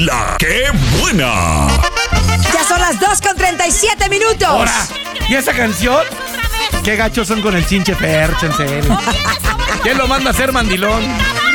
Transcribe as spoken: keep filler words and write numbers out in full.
La ¡Qué buena! Ya son las dos con treinta y siete minutos. Ahora, ¿y esa canción? Qué gachos son con el chinche percho, en serio. ¿Quién lo manda a hacer mandilón?